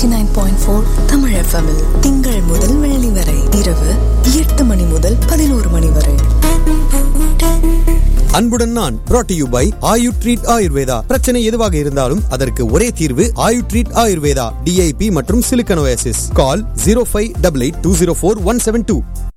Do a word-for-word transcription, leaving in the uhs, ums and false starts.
Eighty nine point four Tamil FM திங்கள் முதல் வெள்ளி வரை இரவு எட்டு மணி முதல் பதினோரு மணி வரை. அன்புடன் நான் brought to you by Ayu treat Ayurveda. பிரச்சனை எதுவாக இருந்தாலும் அதற்கு ஒரே தீர்வு ஆயு ட்ரீட் ஆயுர்வேதா. டிஐபி மற்றும் சிலிக்கனோசிஸ். கால் zero five eight eight two zero four one seven two.